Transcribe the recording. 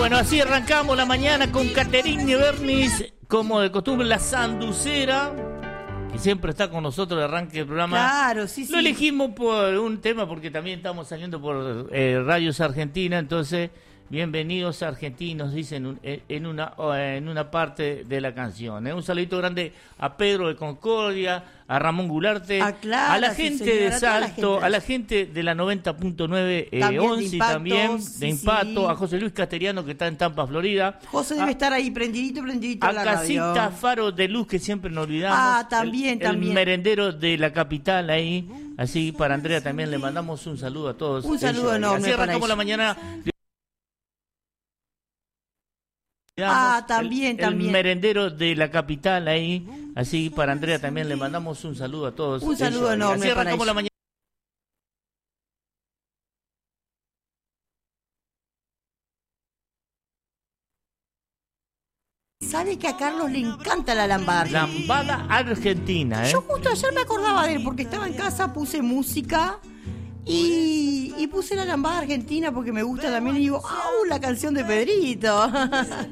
Bueno, así arrancamos la mañana con Caterine Bernis, como de costumbre, la sanducera, que siempre está con nosotros de arranque del programa. Claro, sí, sí. Lo elegimos por un tema, porque también estamos saliendo por Radios Argentina, entonces, bienvenidos argentinos, dicen en una parte de la canción. Un saludito grande a Pedro de Concordia, a Ramón Gularte, claro, a la gente de Salto, a la gente de la 90.9 11 también, de Impacto, sí. A José Luis Casteriano, que está en Tampa, Florida. José debe estar ahí prendidito a la Casita radio. Faro de Luz, que siempre nos olvidamos. También. El merendero de la capital ahí. Así para Andrea también le mandamos un saludo a todos. Un saludo enorme. Así arrancamos la mañana. También. El merendero de la capital ahí. Así para Andrea también le mandamos un saludo a todos. Un saludo enorme. Así arrancamos la mañana. ¿Sabe que a Carlos le encanta la lambada argentina? Lambada argentina, Yo justo ayer me acordaba de él porque estaba en casa, puse música y puse la lambada argentina porque me gusta también y digo, la canción de Pedrito.